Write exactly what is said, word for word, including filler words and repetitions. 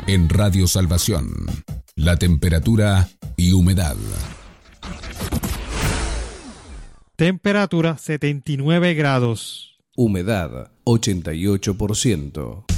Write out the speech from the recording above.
En Radio Salvación, la temperatura y humedad. Temperatura setenta y nueve grados. Humedad ochenta y ocho por ciento.